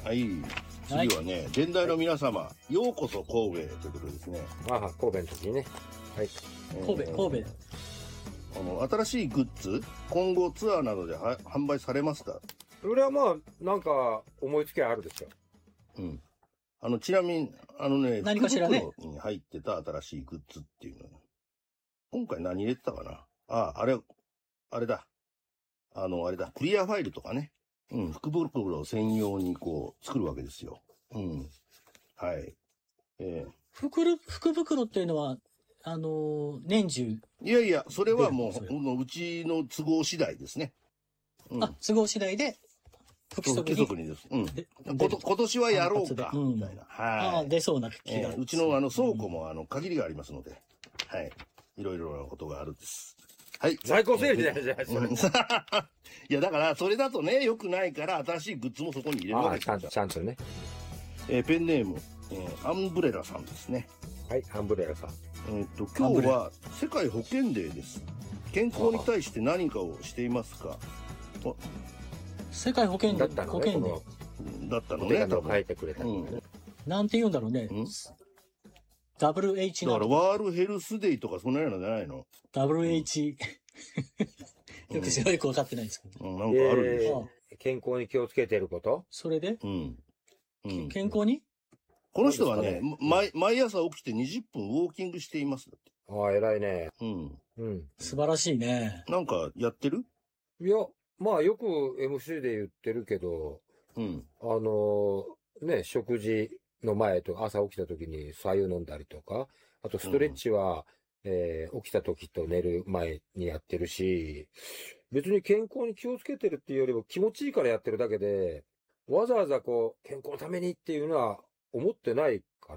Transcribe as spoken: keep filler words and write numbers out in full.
はい。次はね、現代の皆様、ようこそ神戸ということですね。 ああ、神戸の時にね。はい。 神戸、神戸。 あの、新しいグッズ、今後ツアーなどでは販売されますか？ それはまあ、なんか、思いつきはあるでしょ。 うん。あの、ちなみに、あのね、 何かしらね福袋に入ってた新しいグッズっていうの。今回何入れてたかなあ、あれ、あれだ。あの、あれだ。クリアファイルとかね。うん、福袋専用にこう、作るわけですよ。うん。はい。えー、 福袋、福袋っていうのは、あのー、年中。 いやいや、それはもそれう、うちの都合次第ですね。うん、 あ、都合次第で、不規則に。 不規則にです。うん。こと今年はやろうか、みたいな。はい。 ああ、出そうな気が、 えー。うちのあの倉庫もあの限りがありますので、はい。いろいろなことがあるんです。はい。 在庫整理だよ、じゃあ、それ。 いや、だから、それだとね、良くないから、新しいグッズもそこに入れるわけですちゃんと、ちゃんとね。 えー、ペンネーム、えー、アンブレラさんですね。 はい、アンブレラさん。 えっと、今日は世界保健デーです。健康に対して何かをしていますか？ 世界保健デー。 だったのね、この、だったのね。 多分書いてくれたのね、うん。 なんて言うんだろうね。ダブリューエイチだから、ワールドヘルスデーとかそんなようなじゃないの？ ダブリューエイチ、うん、よくよく分かってないですけど、 ね。うん、なんかあるでしょ。 えー、健康に気をつけてること？ それで、 うんうん、健康にこの人はね、ね毎、毎朝起きてにじゅっぷんウォーキングしています。 ああ、偉いね。 うん。 うん。 素晴らしいね。 なんかやってる？ いや、まあよく エムシー で言ってるけど、 うん。 あのー、ね、食事の前と朝起きた時に白湯飲んだりとか、あとストレッチは、うん、えー、起きた時と寝る前にやってるし、別に健康に気をつけてるっていうよりも気持ちいいからやってるだけで、わざわざこう、健康のためにっていうのは思ってないか